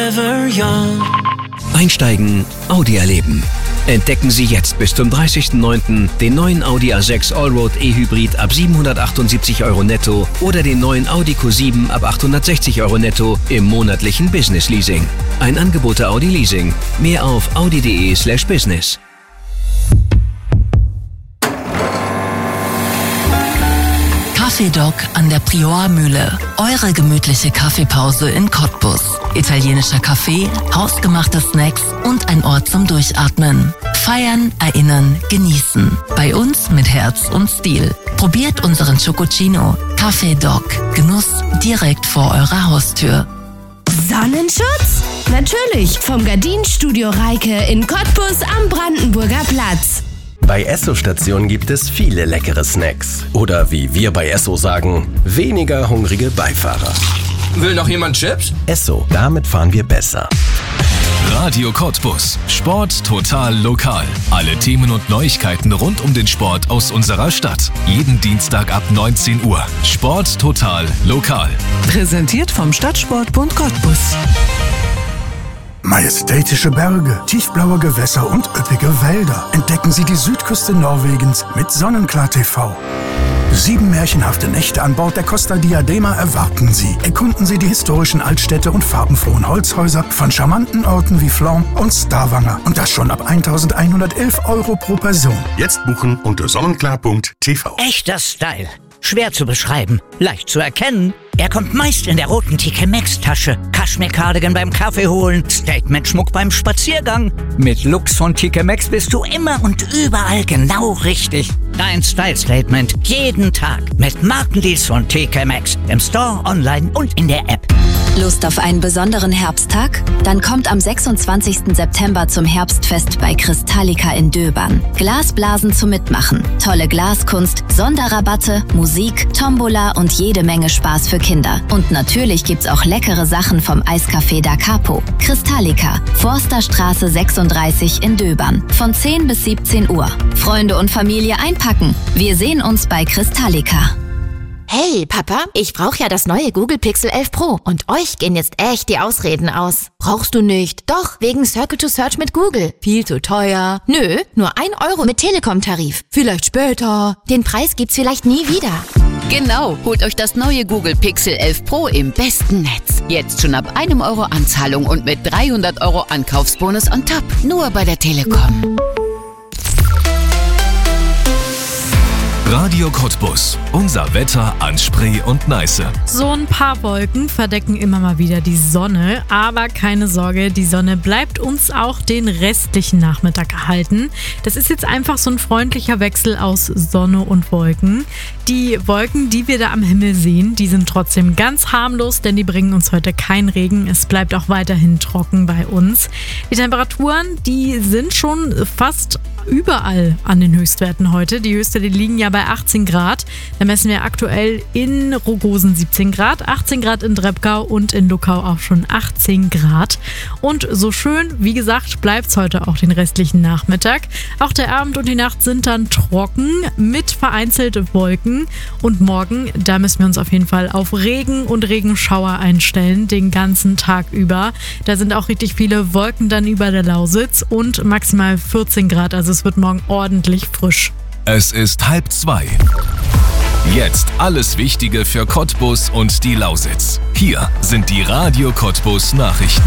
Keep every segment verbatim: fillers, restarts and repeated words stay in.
forever young. Einsteigen, Audi erleben. Entdecken Sie jetzt bis zum dreißigsten neunten den neuen Audi A sechs Allroad E-Hybrid ab siebenhundertachtundsiebzig Euro netto oder den neuen Audi Q sieben ab achthundertsechzig Euro netto im monatlichen Business Leasing. Ein Angebot der Audi Leasing. Mehr auf audi.de slash business. Kaffeedoc an der Priormühle. Eure gemütliche Kaffeepause in Cottbus. Italienischer Kaffee, hausgemachte Snacks und ein Ort zum Durchatmen. Feiern, erinnern, genießen. Bei uns mit Herz und Stil. Probiert unseren Chococino. Kaffeedoc. Genuss direkt vor eurer Haustür. Sonnenschutz? Natürlich. Vom Gardinenstudio Reike in Cottbus am Brandenburger Platz. Bei Esso-Stationen gibt es viele leckere Snacks. Oder wie wir bei Esso sagen, weniger hungrige Beifahrer. Will noch jemand Chips? Esso, damit fahren wir besser. Radio Cottbus. Sport total lokal. Alle Themen und Neuigkeiten rund um den Sport aus unserer Stadt. Jeden Dienstag ab neunzehn Uhr. Sport total lokal. Präsentiert vom Stadtsportbund Cottbus. Majestätische Berge, tiefblaue Gewässer und üppige Wälder. Entdecken Sie die Südküste Norwegens mit Sonnenklar T V. Sieben märchenhafte Nächte an Bord der Costa Diadema erwarten Sie. Erkunden Sie die historischen Altstädte und farbenfrohen Holzhäuser von charmanten Orten wie Flom und Stavanger. Und das schon ab eintausendeinhundertelf Euro pro Person. Jetzt buchen unter sonnenklar punkt t v. Echter Style. Schwer zu beschreiben, leicht zu erkennen. Er kommt meist in der roten T K Maxx-Tasche, Kaschmir-Cardigan beim Kaffee holen, Statement-Schmuck beim Spaziergang. Mit Looks von T K Maxx bist du immer und überall genau richtig. Dein Style-Statement jeden Tag mit Markendeals von T K Maxx im Store, online und in der App. Lust auf einen besonderen Herbsttag? Dann kommt am sechsundzwanzigsten September zum Herbstfest bei Kristallica in Döbern. Glasblasen zum Mitmachen, tolle Glaskunst, Sonderrabatte, Musik, Tombola und jede Menge Spaß für Kinder. Und natürlich gibt's auch leckere Sachen vom Eiscafé Da Capo. Kristallica, Forsterstraße sechsunddreißig in Döbern. Von zehn bis siebzehn Uhr. Freunde und Familie einpacken. Wir sehen uns bei Kristallica. Hey, Papa, ich brauche ja das neue Google Pixel elf Pro und euch gehen jetzt echt die Ausreden aus. Brauchst du nicht? Doch, wegen Circle to Search mit Google. Viel zu teuer. Nö, nur ein Euro mit Telekom-Tarif. Vielleicht später. Den Preis gibt's vielleicht nie wieder. Genau, holt euch das neue Google Pixel elf Pro im besten Netz. Jetzt schon ab einem Euro Anzahlung und mit dreihundert Euro Ankaufsbonus on top. Nur bei der Telekom. Radio Cottbus. Unser Wetter an Spree und Neiße. So ein paar Wolken verdecken immer mal wieder die Sonne, aber keine Sorge, die Sonne bleibt uns auch den restlichen Nachmittag erhalten. Das ist jetzt einfach so ein freundlicher Wechsel aus Sonne und Wolken. Die Wolken, die wir da am Himmel sehen, die sind trotzdem ganz harmlos, denn die bringen uns heute keinen Regen. Es bleibt auch weiterhin trocken bei uns. Die Temperaturen, die sind schon fast überall an den Höchstwerten heute. Die Höchste, die liegen ja bei achtzehn Grad. Da messen wir aktuell in Rogosen siebzehn Grad, achtzehn Grad in Drebgau und in Luckau auch schon achtzehn Grad. Und so schön, wie gesagt, bleibt es heute auch den restlichen Nachmittag. Auch der Abend und die Nacht sind dann trocken mit vereinzelten Wolken. Und morgen, da müssen wir uns auf jeden Fall auf Regen und Regenschauer einstellen, den ganzen Tag über. Da sind auch richtig viele Wolken dann über der Lausitz und maximal vierzehn Grad, also es wird morgen ordentlich frisch. Es ist halb zwei. Jetzt alles Wichtige für Cottbus und die Lausitz. Hier sind die Radio Cottbus Nachrichten.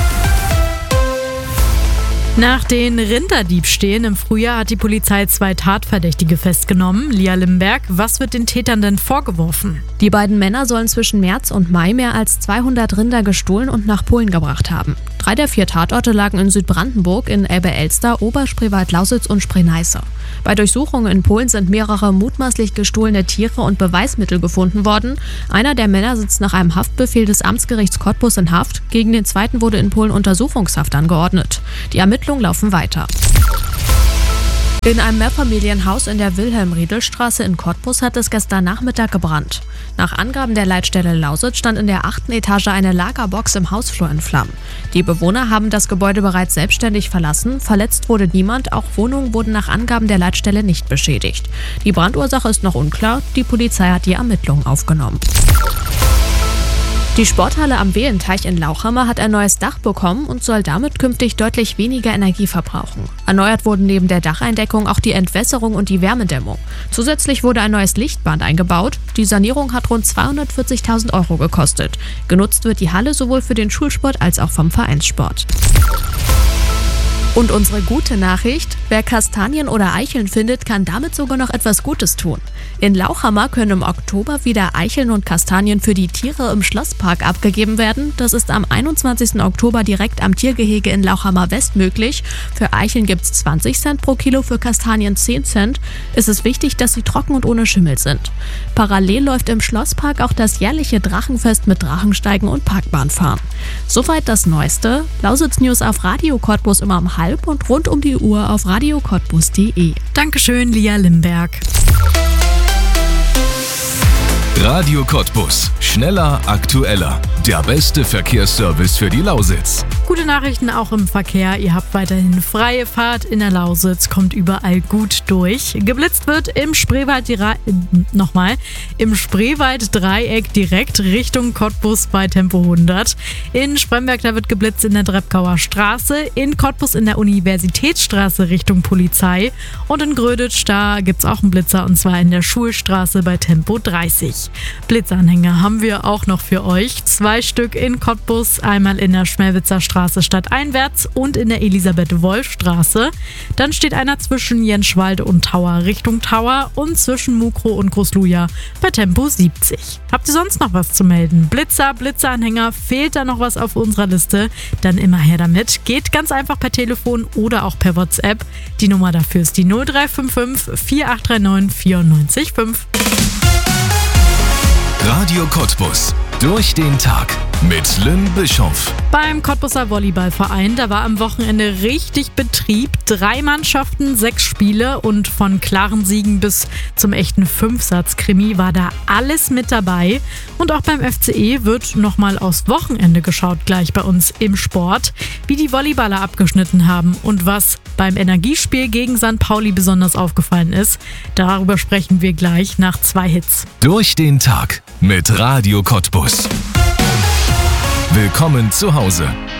Nach den Rinderdiebstählen im Frühjahr hat die Polizei zwei Tatverdächtige festgenommen. Lia Limberg, was wird den Tätern denn vorgeworfen? Die beiden Männer sollen zwischen März und Mai mehr als zweihundert Rinder gestohlen und nach Polen gebracht haben. Drei der vier Tatorte lagen in Südbrandenburg, in Elbe-Elster, Oberspreewald-Lausitz und Spree-Neiße. Bei Durchsuchungen in Polen sind mehrere mutmaßlich gestohlene Tiere und Beweismittel gefunden worden. Einer der Männer sitzt nach einem Haftbefehl des Amtsgerichts Cottbus in Haft. Gegen den zweiten wurde in Polen Untersuchungshaft angeordnet. Die Ermittlungen laufen weiter. In einem Mehrfamilienhaus in der Wilhelm-Riedel-Straße in Cottbus hat es gestern Nachmittag gebrannt. Nach Angaben der Leitstelle Lausitz stand in der achten Etage eine Lagerbox im Hausflur in Flammen. Die Bewohner haben das Gebäude bereits selbstständig verlassen. Verletzt wurde niemand, auch Wohnungen wurden nach Angaben der Leitstelle nicht beschädigt. Die Brandursache ist noch unklar, die Polizei hat die Ermittlungen aufgenommen. Die Sporthalle am Wehenteich in Lauchhammer hat ein neues Dach bekommen und soll damit künftig deutlich weniger Energie verbrauchen. Erneuert wurden neben der Dacheindeckung auch die Entwässerung und die Wärmedämmung. Zusätzlich wurde ein neues Lichtband eingebaut. Die Sanierung hat rund zweihundertvierzigtausend Euro gekostet. Genutzt wird die Halle sowohl für den Schulsport als auch vom Vereinssport. Und unsere gute Nachricht: Wer Kastanien oder Eicheln findet, kann damit sogar noch etwas Gutes tun. In Lauchhammer können im Oktober wieder Eicheln und Kastanien für die Tiere im Schlosspark abgegeben werden. Das ist am einundzwanzigsten Oktober direkt am Tiergehege in Lauchhammer West möglich. Für Eicheln gibt es zwanzig Cent pro Kilo, für Kastanien zehn Cent. Es ist wichtig, dass sie trocken und ohne Schimmel sind. Parallel läuft im Schlosspark auch das jährliche Drachenfest mit Drachensteigen und Parkbahnfahren. Soweit das Neueste. Lausitz News auf Radio Cottbus immer um halb und rund um die Uhr auf radio cottbus punkt de. Dankeschön, Lia Limberg. Radio Cottbus. Schneller, aktueller. Der beste Verkehrsservice für die Lausitz. Gute Nachrichten auch im Verkehr. Ihr habt weiterhin freie Fahrt in der Lausitz, kommt überall gut durch. Geblitzt wird im Spreewald, äh, nochmal, im Spreewald-Dreieck direkt Richtung Cottbus bei Tempo hundert. In Spremberg, da wird geblitzt in der Drepkauer Straße. In Cottbus in der Universitätsstraße Richtung Polizei. Und in Gröditsch, da gibt es auch einen Blitzer, und zwar in der Schulstraße bei Tempo dreißig. Blitzanhänger haben wir auch noch für euch. Zwei Stück in Cottbus, einmal in der Schmelwitzer Straße stadteinwärts und in der Elisabeth-Wolf-Straße. Dann steht einer zwischen Jenschwalde und Tauer Richtung Tauer und zwischen Mukro und Großluja bei Tempo siebzig. Habt ihr sonst noch was zu melden? Blitzer, Blitzeranhänger, fehlt da noch was auf unserer Liste? Dann immer her damit. Geht ganz einfach per Telefon oder auch per WhatsApp. Die Nummer dafür ist die null drei fünf fünf vier acht drei neun vier neun fünf. Radio Cottbus. Durch den Tag mit Lynn Bischoff. Beim Cottbuser Volleyballverein, da war am Wochenende richtig Betrieb. Drei Mannschaften, sechs Spiele und von klaren Siegen bis zum echten Fünfsatz-Krimi war da alles mit dabei. Und auch beim F C E wird nochmal aufs Wochenende geschaut, gleich bei uns im Sport, wie die Volleyballer abgeschnitten haben und was beim Energiespiel gegen Sankt Pauli besonders aufgefallen ist. Darüber sprechen wir gleich nach zwei Hits. Durch den Tag mit Radio Cottbus. Willkommen zu Hause.